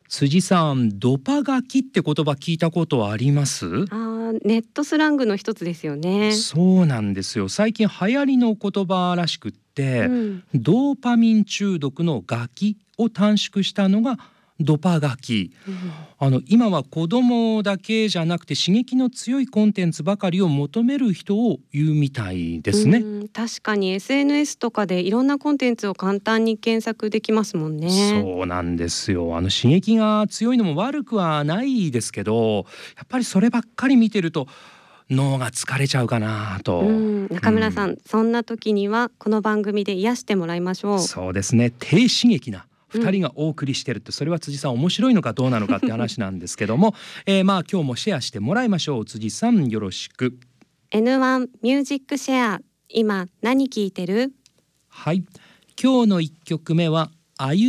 辻さん、ドパ書きって言葉聞いたことはあります？ ネットスラングの一つですよね。 そうなんですよ。最近流行りの言葉らしくって、 うん、 ドーパミン中毒のガキを短縮したのがドパ書き。 うん、 今は子供だけじゃなくて刺激の強いコンテンツばかりを求める人を言うみたいですね。 確かに SNS とかでいろんなコンテンツを簡単に検索できますもんね。 そうなんですよ。刺激が強いのも悪くはないですけど、やっぱりそればっかり見てると脳が疲れちゃうかなと。 中村さん、そんな時にはこの番組で癒してもらいましょそうですね。低刺激なう。うん、 2人がお送りしてるって、それは辻さん面白いのかどうなのかって話なんですけども、今日もシェアしてもらいましょう。辻さん、よろしく。 N1 ミュージックシェア、今何聞いてる？ はい、今日の1曲目はあゆ